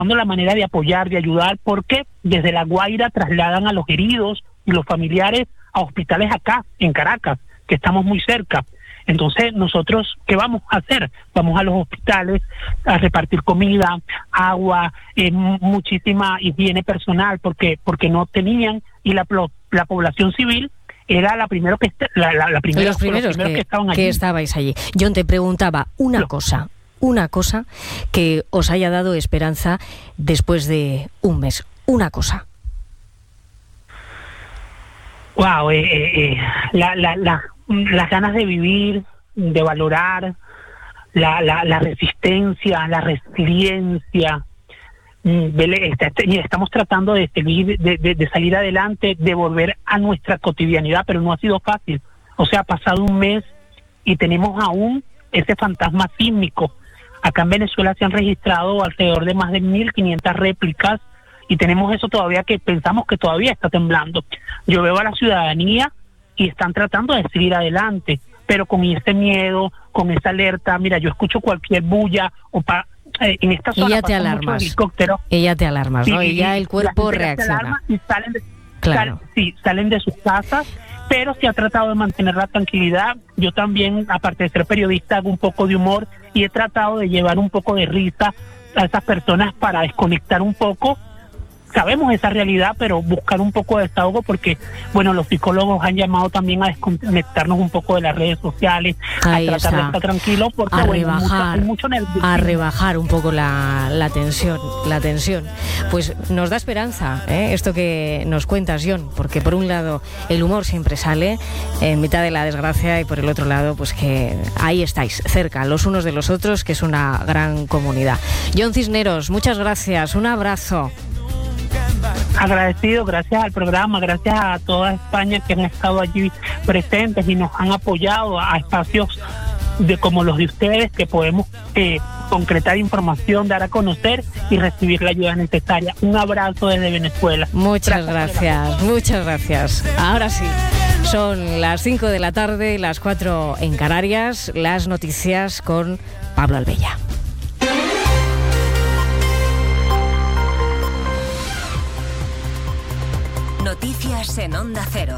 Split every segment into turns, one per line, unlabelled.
la manera de apoyar, de ayudar, porque desde La Guaira trasladan a los heridos y los familiares a hospitales acá, en Caracas, que estamos muy cerca. Entonces, nosotros, ¿qué vamos a hacer? Vamos a los hospitales a repartir comida, agua, muchísima higiene personal, porque no tenían, y la población civil era la primera que
los primeros que estaban allí. Que estabais allí. John, te preguntaba una cosa que os haya dado esperanza después de un mes. Una cosa.
Wow, las ganas de vivir, de valorar, la resistencia, la resiliencia. Estamos tratando de seguir, de salir adelante, de volver a nuestra cotidianidad, pero no ha sido fácil. O sea, ha pasado un mes y tenemos aún ese fantasma sísmico. Acá en Venezuela se han registrado alrededor de más de 1.500 réplicas y tenemos eso todavía, que pensamos que todavía está temblando. Yo veo a la ciudadanía y están tratando de seguir adelante, pero con ese miedo, con esa alerta. Mira, yo escucho cualquier bulla en esta zona.
Y ya te alarmas. Y ya te alarmas, ¿no? Y ya el cuerpo reacciona.
Y salen de sus casas, pero se ha tratado de mantener la tranquilidad. Yo también, aparte de ser periodista, hago un poco de humor y he tratado de llevar un poco de risa a esas personas para desconectar un poco. Sabemos esa realidad, pero buscar un poco de desahogo, porque, bueno, los psicólogos han llamado también a desconectarnos un poco de las redes sociales,
ahí
a tratar de estar tranquilos, porque hay mucho nerviosismo.
A rebajar un poco la tensión. Pues nos da esperanza, esto que nos cuentas, John, porque por un lado el humor siempre sale en mitad de la desgracia, y por el otro lado, pues que ahí estáis, cerca, los unos de los otros, que es una gran comunidad. John Cisneros, muchas gracias, un abrazo.
Agradecido, gracias al programa, gracias a toda España que han estado allí presentes y nos han apoyado, a espacios como los de ustedes, que podemos concretar información, dar a conocer y recibir la ayuda necesaria. Un abrazo desde Venezuela.
Muchas gracias. Ahora sí, son las 5 de la tarde, las 4 en Canarias, las noticias con Pablo Albella.
Noticias en Onda Cero.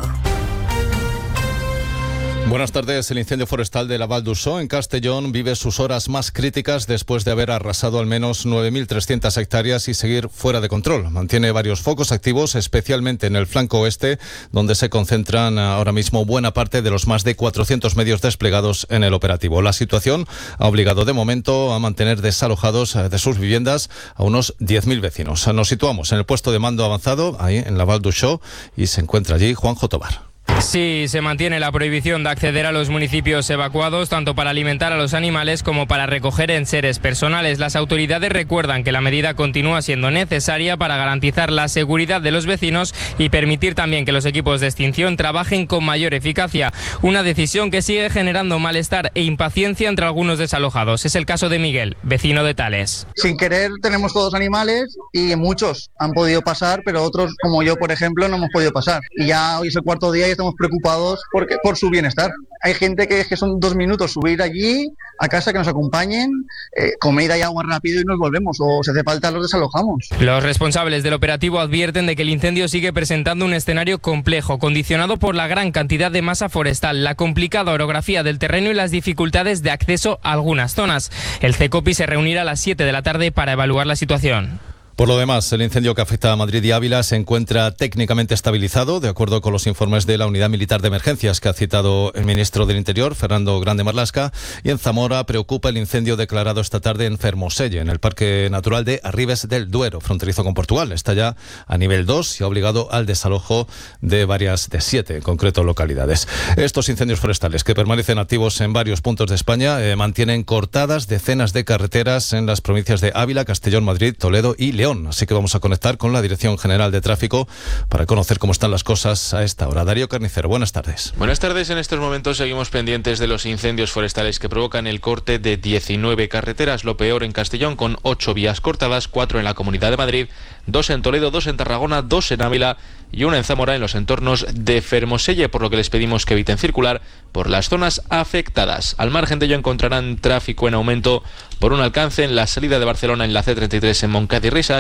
Buenas tardes. El incendio forestal de la Val d'Uixó, en Castellón, vive sus horas más críticas después de haber arrasado al menos 9.300 hectáreas y seguir fuera de control. Mantiene varios focos activos, especialmente en el flanco oeste, donde se concentran ahora mismo buena parte de los más de 400 medios desplegados en el operativo. La situación ha obligado de momento a mantener desalojados de sus viviendas a unos 10.000 vecinos. Nos situamos en el puesto de mando avanzado, ahí en la Val d'Uixó, y se encuentra allí Juanjo Tobar.
Sí, se mantiene la prohibición de acceder a los municipios evacuados, tanto para alimentar a los animales como para recoger enseres personales. Las autoridades recuerdan que la medida continúa siendo necesaria para garantizar la seguridad de los vecinos y permitir también que los equipos de extinción trabajen con mayor eficacia. Una decisión que sigue generando malestar e impaciencia entre algunos desalojados. Es el caso de Miguel, vecino de Tales.
Sin querer tenemos todos animales y muchos han podido pasar, pero otros, como yo, por ejemplo, no hemos podido pasar. Y ya hoy es el cuarto día y estamos preocupados por su bienestar. Hay gente que son 2 minutos subir allí a casa, que nos acompañen, comida y agua rápido y nos volvemos, o si hace falta los desalojamos.
Los responsables del operativo advierten de que el incendio sigue presentando un escenario complejo, condicionado por la gran cantidad de masa forestal, la complicada orografía del terreno y las dificultades de acceso a algunas zonas. El CECOPI se reunirá a las 7 de la tarde para evaluar la situación.
Por lo demás, el incendio que afecta a Madrid y Ávila se encuentra técnicamente estabilizado, de acuerdo con los informes de la Unidad Militar de Emergencias que ha citado el ministro del Interior, Fernando Grande Marlaska. Y en Zamora preocupa el incendio declarado esta tarde en Fermoselle, en el Parque Natural de Arribes del Duero, fronterizo con Portugal. Está ya a nivel 2 y ha obligado al desalojo de 7 en concreto localidades. Estos incendios forestales, que permanecen activos en varios puntos de España, mantienen cortadas decenas de carreteras en las provincias de Ávila, Castellón, Madrid, Toledo y León. Así que vamos a conectar con la Dirección General de Tráfico para conocer cómo están las cosas a esta hora. Darío Carnicero, buenas tardes.
Buenas tardes. En estos momentos seguimos pendientes de los incendios forestales que provocan el corte de 19 carreteras. Lo peor en Castellón, con 8 vías cortadas, 4 en la Comunidad de Madrid, 2 en Toledo, 2 en Tarragona, 2 en Ávila y 1 en Zamora, en los entornos de Fermoselle, por lo que les pedimos que eviten circular por las zonas afectadas. Al margen de ello, encontrarán tráfico en aumento por un alcance en la salida de Barcelona en la C33 en Montcada y Risa,